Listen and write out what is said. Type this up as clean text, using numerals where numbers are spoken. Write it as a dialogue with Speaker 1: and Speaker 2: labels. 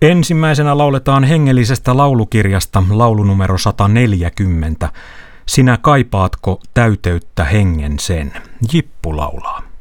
Speaker 1: Ensimmäisenä lauletaan hengellisestä laulukirjasta laulu numero 140. Sinä kaipaatko täyteyttä hengen sen? Jippu laulaa.